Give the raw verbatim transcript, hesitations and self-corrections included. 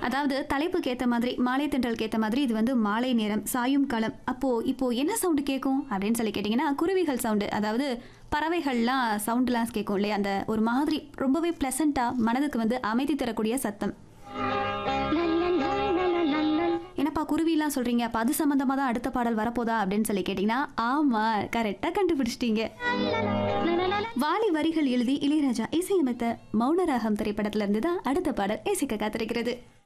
அதாவது தலைப்புக்கு ஏத்த மாதிரி, மாலை தென்றலுக்கு ஏத்த மாதிரி இது வந்து மாலை நேரம், சாயும் காலம். அப்போ இப்போ என்ன சவுண்ட் கேட்கும் அப்படின்னு சொல்லி கேட்டிங்கன்னா, குருவிகள் சவுண்டு. அதாவது பறவைகள்லாம் சவுண்ட்லாம் கேட்கும் இல்லையா? அந்த ஒரு மாதிரி ரொம்பவே ப்ளசண்ட்டா மனதுக்கு வந்து அமைதி தரக்கூடிய சத்தம். என்னப்பா குருவிலாம் சொல்றீங்க? அப்ப அது சம்பந்தமா தான் அடுத்த பாடல் வரப்போதா அப்படின்னு சொல்லி கேட்டிங்கன்னா, ஆமா கரெக்டா கண்டுபிடிச்சிட்டீங்க. வாலி வரிகள் எழுதி இளையராஜா இசையமைத்த மௌனராகம் திரைப்படத்துல இருந்து தான் அடுத்த பாடல் இசைக்க காத்திருக்கிறது.